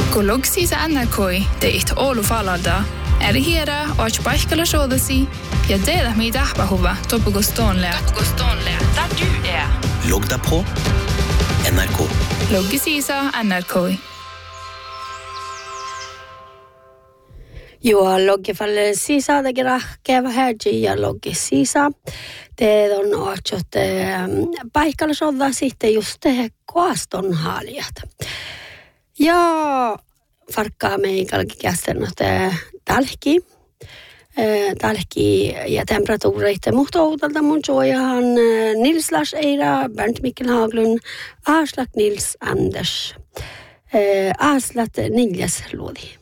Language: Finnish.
Golog siis NRK teit Oulu falalda. Eri hiera och paikalla soodasi ja tehdä mitä ahpahuva topukostoonlea. Der du er. Logg deg på NRK. Loggi siisa NRK. Joo, loggifalle sisa det grahkeva härji ja loggi sisa. Det on otsot paikalla soodda sitten just koaston haljat. Ja farkkaa meikalki kästennut talki ja temperatuureita muhtoutalta mun suojahan Nils Lars Eira, Bernt Mikkel Haglund, Aslak Nils Anders, Aslat 4 luodi.